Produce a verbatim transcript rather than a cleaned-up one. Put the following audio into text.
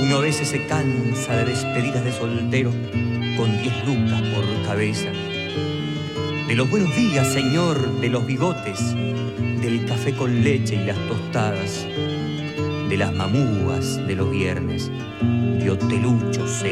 Uno a veces se cansa de despedidas de soltero con diez lucas por cabeza. De los buenos días, señor, de los bigotes, del café con leche y las tostadas, de las mamúas de los viernes, de hoteluchos